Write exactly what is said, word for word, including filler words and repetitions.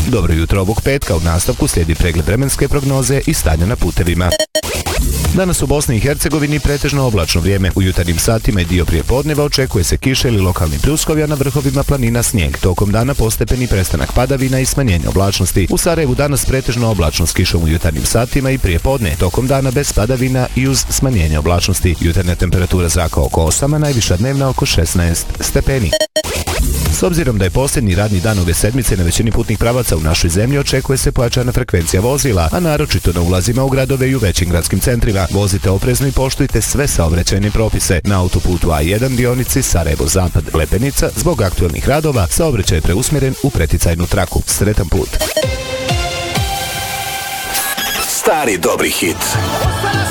Dobro jutro ovog petka, u nastavku slijedi pregled vremenske prognoze i stanja na putevima. Danas u Bosni i Hercegovini pretežno oblačno vrijeme. U jutarnjim satima i dio prijepodneva očekuje se kiša ili lokalni pljuskovi, a na vrhovima planina snijeg. Tokom dana postepeni prestanak padavina i smanjenje oblačnosti. U Sarajevu danas pretežno oblačno s kišom u jutarnjim satima i prijepodne. Tokom dana bez padavina i uz smanjenje oblačnosti. Jutarnja temperatura zraka oko osam, a najviša dnevna oko šesnaest stepeni. S obzirom da je posljednji radni dan ove sedmice na većini putnih pravaca u našoj zemlji, očekuje se pojačana frekvencija vozila, a naročito na ulazima u gradove i u većim gradskim centrima. Vozite oprezno i poštujte sve saobraćajne propise. Na autoputu A jedan dionici Sarajevo-Zapad Lepenica zbog aktuelnih radova saobraćaj je preusmjeren u preticajnu traku. Sretan put! Stari dobri hit.